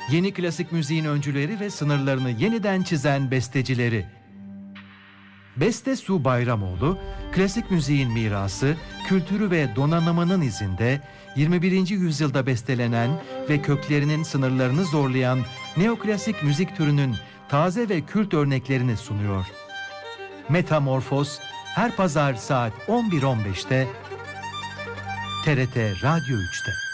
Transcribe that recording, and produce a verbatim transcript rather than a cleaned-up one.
Yeni klasik müziğin öncüleri ve sınırlarını yeniden çizen bestecileri. Beste Su Bayramoğlu, klasik müziğin mirası, kültürü ve donanımının izinde yirmi birinci yüzyılda bestelenen ve köklerinin sınırlarını zorlayan neoklasik müzik türünün taze ve kült örneklerini sunuyor. Metamorfoz her pazar saat on bir on beşte T R T Radyo üçte.